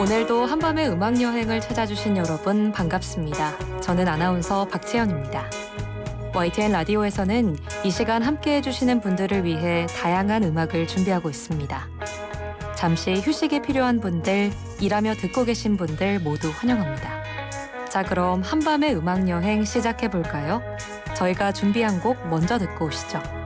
오늘도 한밤의 음악 여행을 찾아주신 여러분 반갑습니다. 저는 아나운서 박채연입니다. YTN 라디오에서는 이 시간 함께해 주시는 분들을 위해 다양한 음악을 준비하고 있습니다. 잠시 휴식이 필요한 분들, 일하며 듣고 계신 분들 모두 환영합니다. 자, 그럼 한밤의 음악 여행 시작해 볼까요? 저희가 준비한 곡 먼저 듣고 오시죠.